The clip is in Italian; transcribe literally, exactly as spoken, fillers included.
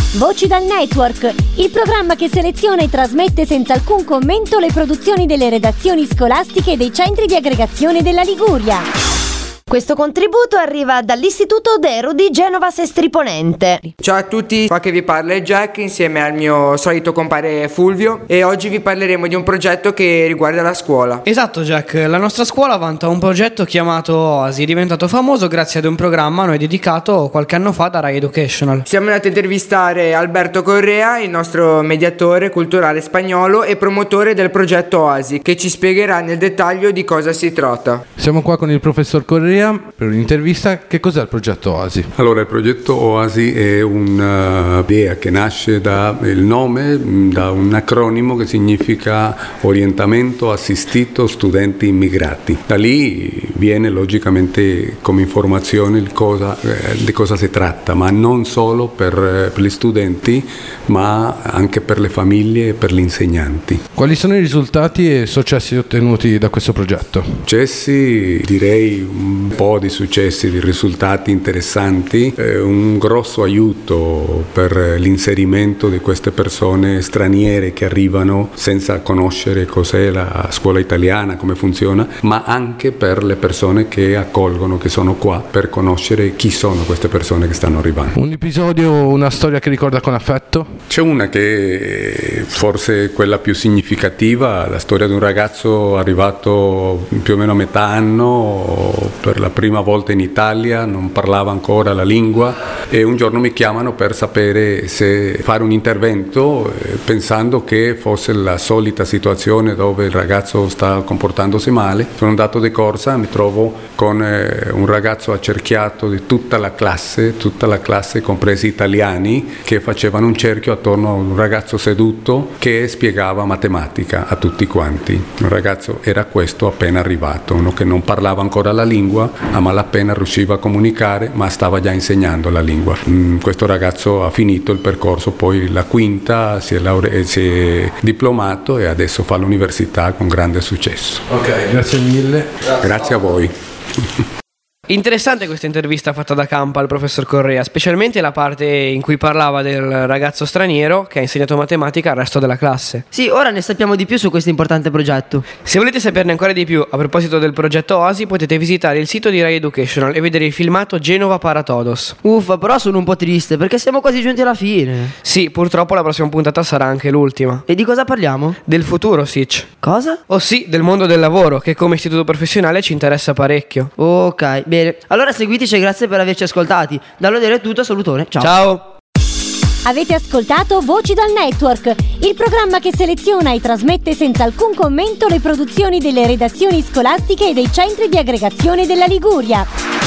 Voci dal Network, il programma che seleziona e trasmette senza alcun commento le produzioni delle redazioni scolastiche e dei centri di aggregazione della Liguria. Questo contributo arriva dall'Istituto Dero di Genova Sestri Ponente. Ciao a tutti, qua che vi parla è Jack insieme al mio solito compare Fulvio e oggi vi parleremo di un progetto che riguarda la scuola. Esatto Jack, la nostra scuola vanta un progetto chiamato Oasi, diventato famoso grazie ad un programma a noi dedicato qualche anno fa da Rai Educational. Siamo andati a intervistare Alberto Correa, il nostro mediatore culturale spagnolo e promotore del progetto Oasi, che ci spiegherà nel dettaglio di cosa si tratta. Siamo qua con il professor Correa per un'intervista. Che cos'è il progetto Oasi? Allora, il progetto Oasi è un'idea che nasce dal nome, da un acronimo che significa Orientamento Assistito Studenti Immigrati. Da lì viene logicamente come informazione il cosa, eh, di cosa si tratta, ma non solo per, per gli studenti, ma anche per le famiglie e per gli insegnanti. Quali sono i risultati e successi ottenuti da questo progetto? Successi, direi un po' di successi, di risultati interessanti, eh, un grosso aiuto per l'inserimento di queste persone straniere che arrivano senza conoscere cos'è la scuola italiana, come funziona, ma anche per le persone che accolgono, che sono qua, per conoscere chi sono queste persone che stanno arrivando. Un episodio, una storia che ricorda con affetto? C'è una che forse è quella più significativa, la storia di un ragazzo arrivato più o meno a metà anno, per la prima volta in Italia, non parlava ancora la lingua e un giorno mi chiamano per sapere se fare un intervento, eh, pensando che fosse la solita situazione dove il ragazzo sta comportandosi male. Sono andato di corsa, mi trovo con eh, un ragazzo accerchiato di tutta la classe, tutta la classe compresi italiani, che facevano un cerchio attorno a un ragazzo seduto che spiegava matematica a tutti quanti. Un ragazzo era questo appena arrivato, uno che non parlava ancora la lingua, a malapena riusciva a comunicare, ma stava già insegnando la lingua. Mm, questo ragazzo ha finito il percorso, poi la quinta, si è, laure- si è diplomato e adesso fa l'università con grande successo. Ok, grazie mille. Grazie a voi. Interessante questa intervista fatta da Campa al professor Correa, specialmente la parte in cui parlava del ragazzo straniero che ha insegnato matematica al resto della classe. Sì, ora ne sappiamo di più su questo importante progetto. Se volete saperne ancora di più a proposito del progetto Oasi, potete visitare il sito di Rai Educational e vedere il filmato Genova para Todos. Uffa, però sono un po' triste perché siamo quasi giunti alla fine. Sì, purtroppo la prossima puntata sarà anche l'ultima. E di cosa parliamo? Del futuro, Sitch. Cosa? Oh sì, del mondo del lavoro, che come istituto professionale ci interessa parecchio. Ok, bene. Allora seguiteci e grazie per averci ascoltati. Da Lodero è tutto, salutone, ciao. Ciao. Avete ascoltato Voci dal Network, il programma che seleziona e trasmette senza alcun commento le produzioni delle redazioni scolastiche e dei centri di aggregazione della Liguria.